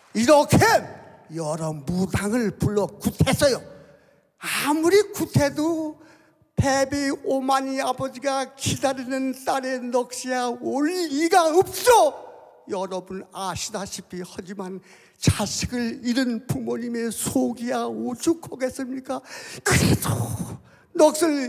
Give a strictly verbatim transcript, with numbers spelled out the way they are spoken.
이렇게 여러 무당을 불러 굿했어요. 아무리 굿해도 베비 오마니 아버지가 기다리는 딸의 넋이야 올 리가 없어. 여러분 아시다시피. 하지만 자식을 잃은 부모님의 속이야 오죽하겠습니까? 그래도 넋을